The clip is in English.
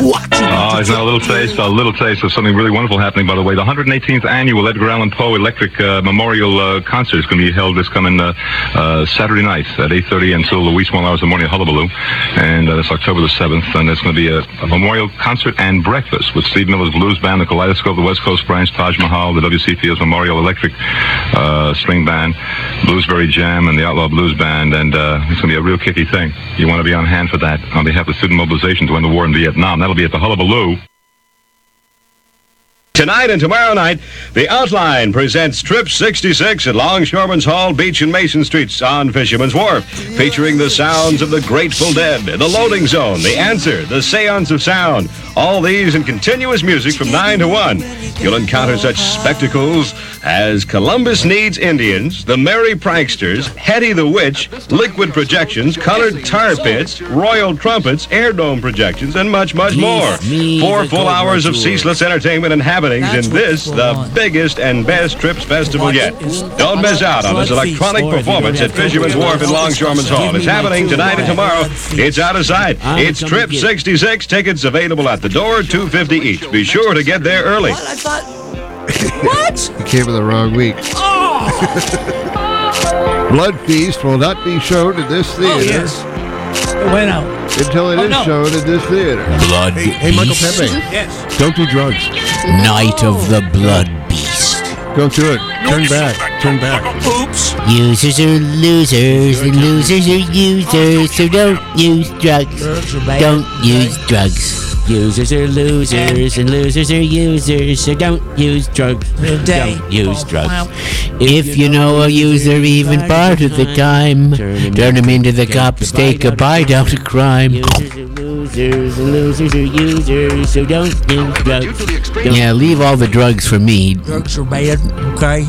Isn't that a little taste of something really wonderful happening, by the way. The 118th annual Edgar Allan Poe Electric Memorial Concert is going to be held this coming Saturday night at 8:30 until the wee small hours of the morning at Hullabaloo. And that's October the 7th. And it's going to be a memorial concert and breakfast with Steve Miller's Blues Band, the Kaleidoscope, the West Coast Branch, Taj Mahal, the W.C. Fields Memorial Electric String Band, Bluesberry Jam, and the Outlaw Blues Band. And it's going to be a real kicky thing. You want to be on hand for that on behalf of student mobilization to end the war in Vietnam. That'll be at the Hullabaloo. Tonight and tomorrow night, The Outline presents Trip 66 at Longshoremen's Hall, Beach and Mason Streets on Fisherman's Wharf, featuring the sounds of the Grateful Dead, The Loading Zone, The Answer, The Seance of Sound. All these in continuous music from 9 to 1. You'll encounter such spectacles as Columbus Needs Indians, The Merry Pranksters, Hetty the Witch, Liquid Projections, Colored Tar Pits, Royal Trumpets, Air Dome Projections, and much, much more. 4 full hours of ceaseless entertainment and happenings in this, the biggest and best Trips Festival yet. Don't miss out on this electronic performance at Fisherman's Wharf in Longshoremen's Hall. It's happening tonight and tomorrow. It's out of sight. It's Trip 66. Tickets available at the door, $250 each. Be sure to get there early. What? I thought... What? You came in the wrong week. Oh! Blood Feast will not be shown in this theater. Oh, yes. It went out. Until it is shown in this theater. Blood Hey, Michael Beast. Pepe. Yes. Don't do drugs. Night of the Blood Beast. Don't do it. Turn back. Turn back. Oops. Users are losers, and losers are users, so don't use drugs. Drugs are bad. Don't use drugs. Users are losers, and losers are users, so don't use drugs. Don't use drugs. If you know a user even part of the time, turn him into the cops, take a bite out of crime. Users are losers, and losers are users, so don't use drugs. Yeah, leave all the drugs for me. Drugs are bad, okay?